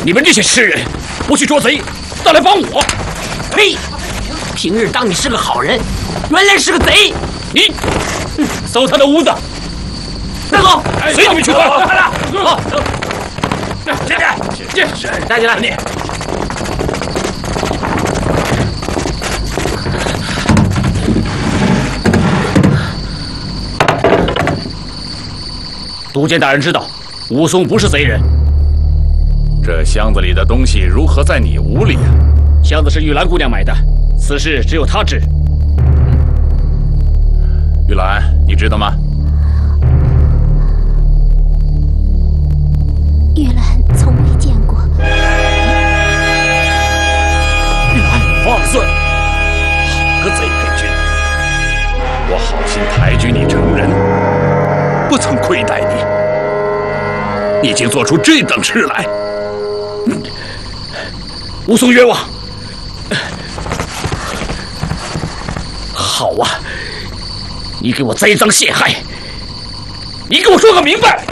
你们这些吃人，不去捉贼，倒来帮我！ 呸！平日当你是个好人，原来是个贼！ 你搜他的屋子， 带走， 随你们去吧！ 快点，走， 这带进来你。 督监大人知道，武松不是贼人。 这箱子里的东西如何在你屋里啊？ 箱子是玉兰姑娘买的，此事只有她知。 玉兰，你知道吗？ 玉兰从未见过。 玉兰，放肆！好个贼配军！我好心抬举你成人，不曾亏待你，你竟做出这等事来！ 武松冤枉！好啊，你给我栽赃陷害，你给我说个明白！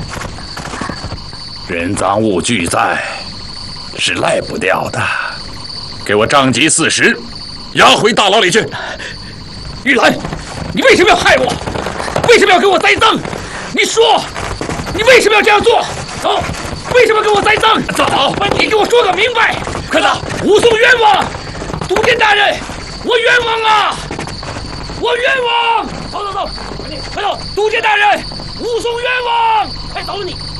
人赃物俱在，是赖不掉的。给我杖击40，押回大牢里去。 玉兰，你为什么要害我？为什么要给我栽赃？你说，你为什么要这样做？走，为什么给我栽赃？走，你给我说个明白！快走！武松冤枉！督监大人，我冤枉啊！我冤枉！走，快走！督监大人，武松冤枉！快走你！